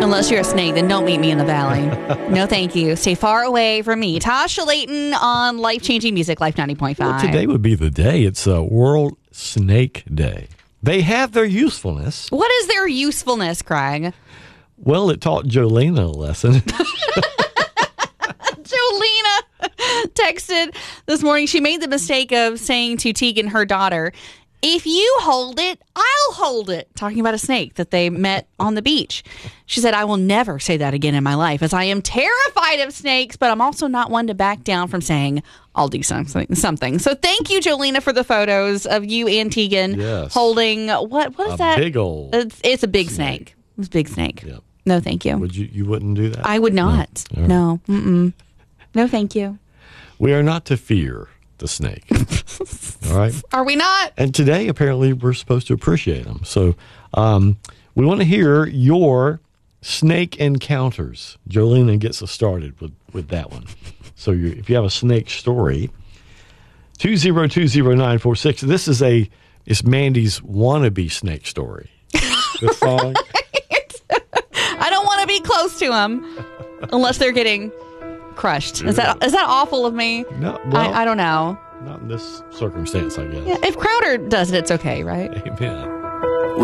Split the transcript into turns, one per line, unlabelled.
Unless you're a snake, then don't meet me in the valley. No, thank you. Stay far away from me. Tasha Layton on Life Changing Music, Life 90.5.
Well, today would be the day. It's World Snake Day. They have their usefulness.
What is their usefulness, Craig?
Well, it taught Jolena a lesson.
Jolena texted this morning. She made the mistake of saying to Tegan, her daughter, "If you hold it, I'll hold it." Talking about a snake that they met on the beach. She said, "I will never say that again in my life, as I am terrified of snakes, but I'm also not one to back down from saying I'll do something." So thank you, Jolena, for the photos of you and Tegan holding, what is that?
Big old
It's a big snake. It's a big snake.
Yep.
No, thank you.
You wouldn't do that?
I would not. No. Mm-mm. No, thank you.
We are not to fear the snake. All right?
Are we not?
And today, apparently, we're supposed to appreciate them. So we want to hear your snake encounters. Jolena gets us started with that one. So if you have a snake story, 2020946. This is it's Mandy's wannabe snake story. This song.
I don't want to be close to them unless they're getting crushed. Is that awful of me?
No, well,
I don't know.
Not in this circumstance, I guess.
Yeah, if Crowder does it, it's okay, right?
Amen.